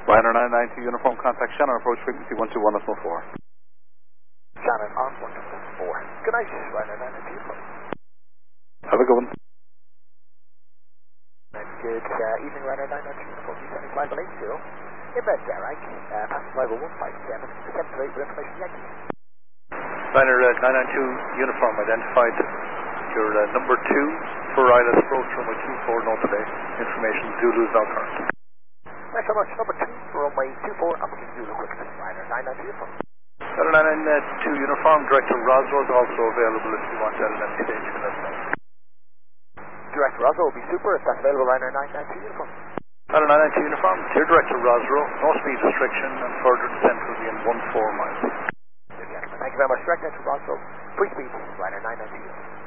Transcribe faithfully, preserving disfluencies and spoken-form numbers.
Ryanair nine nine two uniform contact Shannon, approach frequency one two one point four. Shannon on one two one point four. Good night, Ryanair nine nine two uniform. Have a good one. Good uh, evening, Ryanair nine nine two uniform. You send me flight one eight zero. Inbound Derek, uh, passenger level one five seven. Attempt to rate for information Yankee. Ryanair uh, nine nine two uniform identified. You're uh, number two for Islas approach runway two four north today. Information Zulu is now current. Thanks so much. Number two for runway two four, African Zulu quickly. Ryanair nine nine two uniform. Ryanair nine nine two uniform, Director Roswell is also available if you want to add an empty stage for this. Director Roswell will be super if that's available. Ryanair nine nine two uniform. Ryanair nine nine two uniform, dear Director Roswell, no speed restriction and further descent will be in one four miles. Good gentlemen, thank you very much. Director Roswell, free speed, Ryanair nine nine two uniform.